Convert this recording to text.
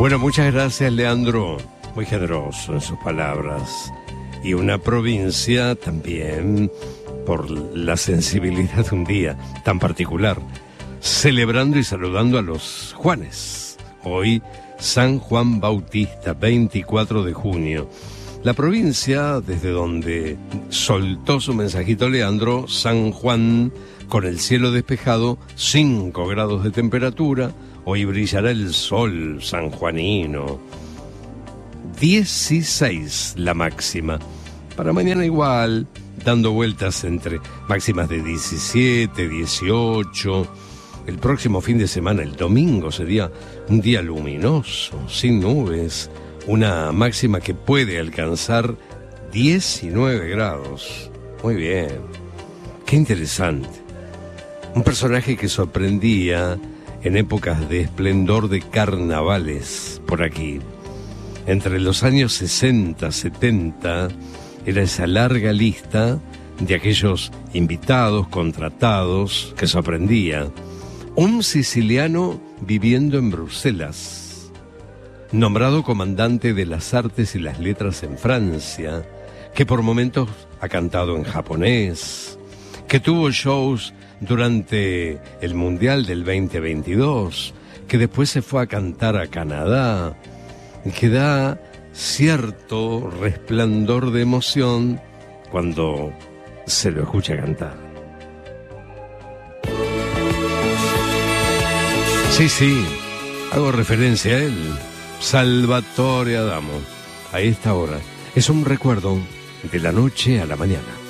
Bueno, muchas gracias, Leandro. Muy generoso en sus palabras. Y una provincia también por la sensibilidad de un día tan particular. Celebrando y saludando a los Juanes. Hoy, San Juan Bautista, 24 de junio. La provincia desde donde soltó su mensajito Leandro, San Juan, con el cielo despejado, 5 grados de temperatura. Hoy brillará el sol sanjuanino. 16 la máxima. Para mañana igual, dando vueltas entre máximas de 17, 18. El próximo fin de semana, el domingo, sería un día luminoso, sin nubes. Una máxima que puede alcanzar 19 grados. Muy bien. Qué interesante. Un personaje que sorprendía en épocas de esplendor de carnavales por aquí. Entre los años 60, 70, era esa larga lista de aquellos invitados, contratados, que sorprendía. Un siciliano viviendo en Bruselas, nombrado comandante de las artes y las letras en Francia, que por momentos ha cantado en japonés, que tuvo shows durante el Mundial del 2022, que después se fue a cantar a Canadá, y que da cierto resplandor de emoción cuando se lo escucha cantar. Sí, hago referencia a él, Salvatore Adamo. A esta hora es un recuerdo de la noche a la mañana.